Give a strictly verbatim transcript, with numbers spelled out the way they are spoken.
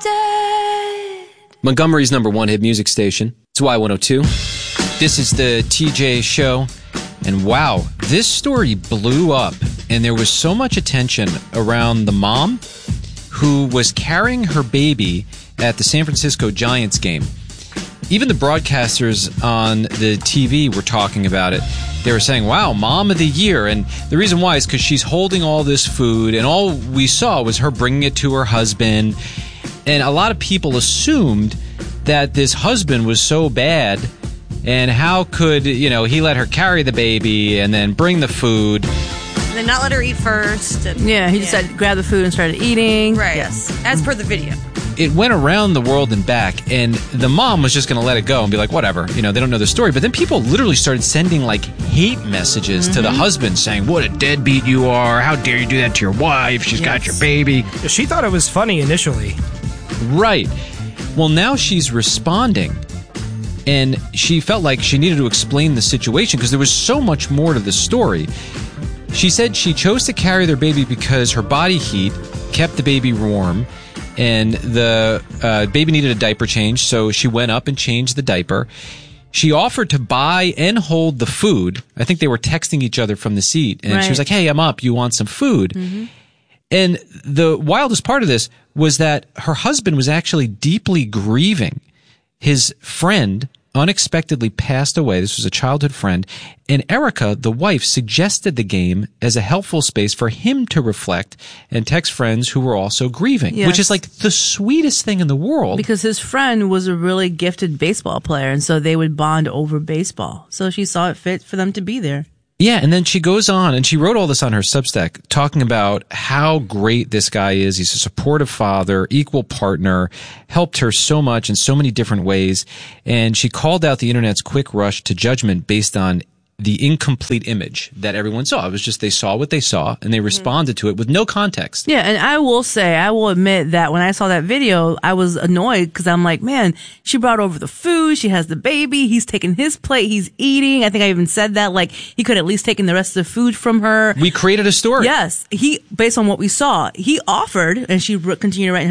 dead. Montgomery's number one hit music station. It's Y one oh two. This is the T J Show. And wow, this story blew up. And there was so much attention around the mom who was carrying her baby at the San Francisco Giants game. Even the broadcasters on the T V were talking about it. They were saying, wow, mom of the year. And the reason why is because she's holding all this food, and all we saw was her bringing it to her husband. And a lot of people assumed that this husband was so bad, and how could, you know, he let her carry the baby and then bring the food. And then not let her eat first. And, Yeah, he just yeah. said grab the food and started eating. Right. Yes. As per the video. It went around the world and back, and the mom was just going to let it go and be like, whatever, you know, they don't know the story. But then people literally started sending, like, hate messages mm-hmm. to the husband saying, what a deadbeat you are. How dare you do that to your wife? She's yes. got your baby. She thought it was funny initially. Right. Well, now she's responding, and she felt like she needed to explain the situation because there was so much more to the story. She said she chose to carry their baby because her body heat kept the baby warm, and the uh, baby needed a diaper change, so she went up and changed the diaper. She offered to buy and hold the food. I think they were texting each other from the seat, and right. she was like, hey, I'm up. You want some food? Mm-hmm. And the wildest part of this was that her husband was actually deeply grieving. His friend unexpectedly passed away. This was a childhood friend. And Erica, the wife, suggested the game as a helpful space for him to reflect and text friends who were also grieving, yes. which is like the sweetest thing in the world. Because his friend was a really gifted baseball player, and so they would bond over baseball. So she saw it fit for them to be there. Yeah, and then she goes on, and she wrote all this on her Substack, talking about how great this guy is. He's a supportive father, equal partner, helped her so much in so many different ways, and she called out the internet's quick rush to judgment based on the incomplete image that everyone saw. It was just they saw what they saw, and they responded to it with no context. Yeah, and I will say, I will admit that when I saw that video, I was annoyed because I'm like, man, she brought over the food, she has the baby, he's taking his plate, he's eating. I think I even said that, like, he could at least taken the rest of the food from her. We created a story. Yes, he, based on what we saw, he offered, and she continued to write in her